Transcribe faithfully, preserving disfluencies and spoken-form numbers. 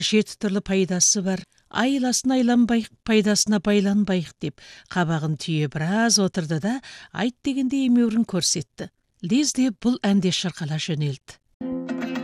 жеті түрлі пайдасы бар. Айласын айланбайық, пайдасына байланбайық деп, қабағын түйе біраз отырды да, айт дегенде емеурін көрсетті. Лезде бұл әнде шырқала жөнелді.